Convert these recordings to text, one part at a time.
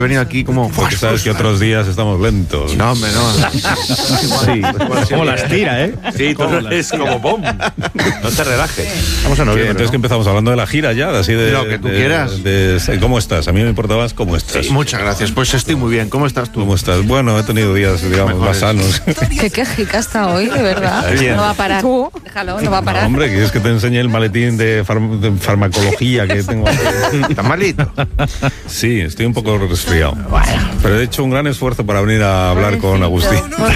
He venido aquí como... Porque sabes que otros días estamos lentos. No, hombre, no. Sí. Como las tira, ¿eh? Sí, todo es como bom. No te relajes. Vamos a noviembre, Entonces ¿no? que empezamos hablando de la gira ya, así de... Lo que tú quieras. ¿Cómo estás? A mí me importabas cómo estás. Sí, muchas gracias. Pues estoy muy bien. ¿Cómo estás tú? ¿Cómo estás? Bueno, he tenido días, digamos, Mejores. más sanos. Qué quejica está hoy, de verdad. Bien. No va a parar. Tú, déjalo, no va a parar. No, hombre, ¿quieres que te enseñe el maletín de farmacología que tengo? ¿Estás malito? Sí, estoy un poco resfriado. Pero he hecho un gran esfuerzo para venir a hablar con Agustín.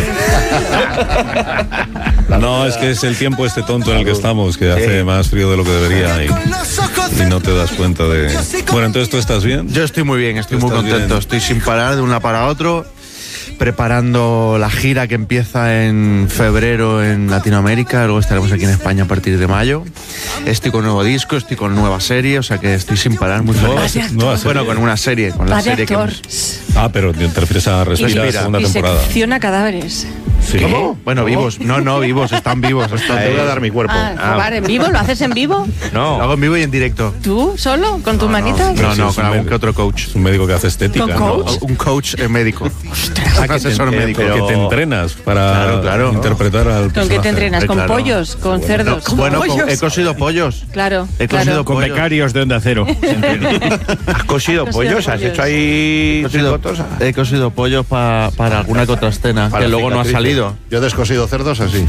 No, es que es el tiempo este tonto en el que estamos, que hace más frío de lo que debería y no te das cuenta de... Bueno, entonces ¿tú estás bien? Yo estoy muy bien, estoy muy ¿Estás contento. bien? Estoy sin parar de un lado para otro, preparando la gira que empieza en febrero en Latinoamérica. Luego estaremos aquí en España a partir de mayo. Estoy con nuevo disco, estoy con nueva serie, o sea que estoy sin parar, muy feliz. Nueva serie. Bueno, con una serie, con la Va de serie que... actor. Ah, pero te refieres a Respira, segunda Y temporada. secciona cadáveres. Sí. ¿Cómo? Bueno, vivos. No, vivos, están vivos. Te voy a dar mi cuerpo. Joder, ¿en vivo? ¿Lo haces en vivo? Lo hago en vivo y en directo. ¿Tú solo? ¿Con tus manitas? No, Sí, es con un algún médico. que otro coach. Es un médico que hace estética, ¿Con ¿no? coach? Un coach médico. Un asesor médico. Que te entrenas para Claro. interpretar al ¿Con qué personaje. te entrenas? ¿Con Claro. pollos? ¿Con cerdos? Bueno, ¿Pollos? he cosido pollos. Claro, He claro. cosido Con pollos. becarios de Onda Cero. ¿Has cosido pollos? ¿Has hecho ahí He cosido pollos para alguna que otra escena que luego no ha salido. Yo he descosido cerdos así.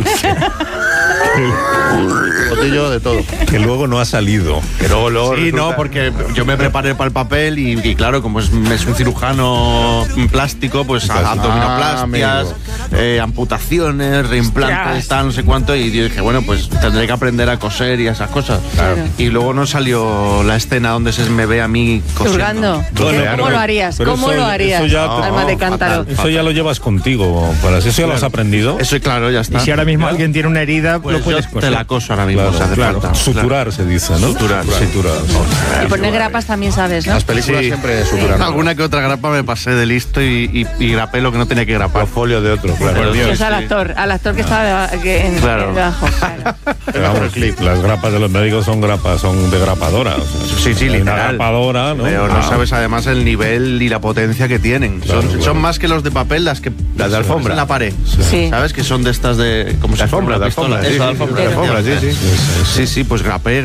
Botillo de todo. Que luego no ha salido. Que luego Sí, no, porque yo me preparé para el papel y claro, como es un cirujano plástico, pues abdominoplastias, amputaciones, reimplantes, tal, no sé cuánto, y yo dije, bueno, pues tendré que aprender a coser y esas cosas. Claro. Y luego no salió la escena donde se me ve a mí cosiendo. Hurgando. Bueno, ¿Cómo pero- lo harías? pero ¿Cómo eso- lo harías? eso ya te- Alma de cántaro. Eso ya lo llevas contigo, para eso ya lo has aprendido. Eso, claro, ya está. Y si ahora mismo alguien tiene una herida, Pues lo puedes yo coser. te la coso ahora mismo, Claro, si hace claro. falta. Suturar se dice, ¿no? Suturar. Suturar. Y poner grapas también sabes, ¿no? Las películas siempre suturan. Alguna que otra grapa me pasé de listo y grapé lo que no tenía que grapar. folio de otro, claro. Por Dios, Pues al sí. actor que estaba Claro. debajo. Claro. Pero vamos, las grapas de los médicos son grapas, son de grapadora. O sea, Sí, hay una literal. grapadora, ¿no? Pero no sabes además el nivel y la potencia que tienen. Claro, son, claro. son más que los de papel, las de alfombra. En la pared. Sí. ¿Sabes? Que son de estas de... como si fuera una pistola. Eso, de alfombra. Sí, pues grapé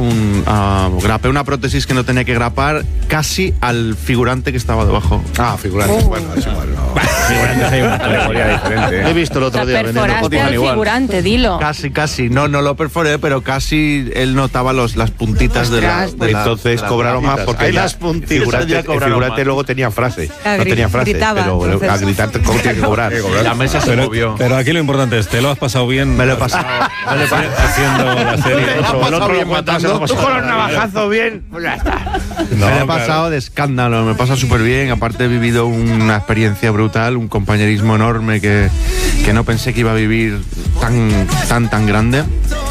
una prótesis que no tenía que grapar casi al figurante que estaba debajo. Ah, figurante. Bueno, es igual. No. Figurantes hay una categoría diferente. He visto el O otro sea, día vendiendo perforaste al igual. figurante, dilo. Casi. No lo perforé, pero casi él notaba las puntitas de la... Ostras. de la- Entonces de la cobraron más grapitas. porque Hay ya las puntitas. el ya cobraron figurante más. luego tenía frase. Ah, No tenía frase, gritaba, pero entonces. a gritar cómo tiene que cobrar. La mesa se movió. Pero aquí lo importante es, ¿te lo has pasado bien? Me lo he pasado. Haciendo la serie. El otro bien matando. Tú con los navajazos bien, pues ya está. No, me lo he claro. pasado de escándalo, me he pasado súper bien. Aparte he vivido una experiencia brutal, un compañerismo enorme que no pensé que iba a vivir tan grande.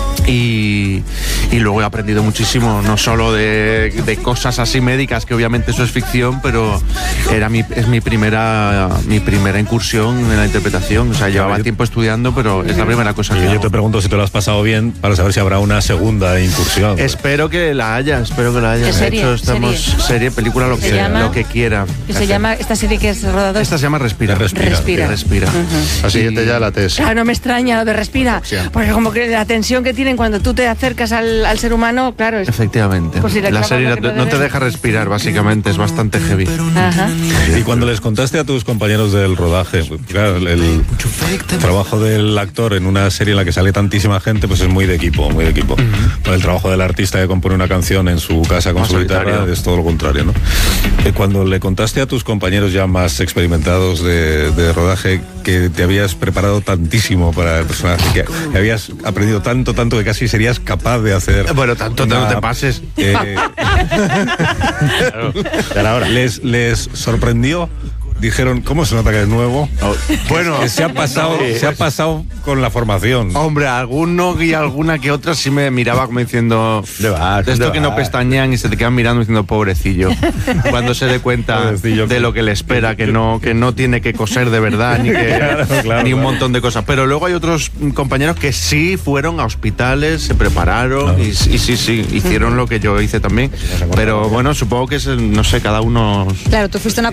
Y luego he aprendido muchísimo, no solo de cosas así médicas, que obviamente eso es ficción, pero es mi primera incursión en la interpretación. O sea, llevaba tiempo estudiando, pero es la primera cosa que Yo hago. te pregunto si te lo has pasado bien para saber si habrá una segunda incursión. Espero que la haya. ¿Qué De serie? hecho, estamos serie, película, lo ¿Se que, llama? lo que quiera. Que se llama, esta serie que es rodado. Esta se llama Respira. Respira. Respira. La siguiente ya la TS. Claro, no me extraña lo de respira, porque como que la tensión que tienen cuando tú te acercas al ser humano, claro, es... Efectivamente. Pues si le la clavas serie lo que no puede te ver. deja respirar, básicamente, es bastante heavy. Ajá. Y cuando les contaste a tus compañeros del rodaje, pues, claro, el trabajo del actor en una serie en la que sale tantísima gente, pues es muy de equipo, muy de equipo. El trabajo del artista que compone una canción en su casa con Más su guitarra solitario. es todo lo contrario, ¿no? Cuando le contaste a tus compañeros ya más experimentados de rodaje que te habías preparado tantísimo para el personaje, que habías aprendido tanto que casi serías capaz de hacer... Bueno, tanto no te pases. ¿Les sorprendió dijeron, ¿cómo se nota que es nuevo? Bueno, Que se ha pasado con la formación. hombre, alguno y alguna que otra sí me miraba como diciendo de esto que no pestañean y se te quedan mirando diciendo pobrecillo. Cuando se dé cuenta Pobrecillo. de lo que le espera, que no tiene que coser de verdad, ni un montón de cosas. Pero luego hay otros compañeros que sí fueron a hospitales, se prepararon y sí, hicieron lo que yo hice también. Pero bueno, supongo que es, no sé, cada uno... Claro, tú fuiste a una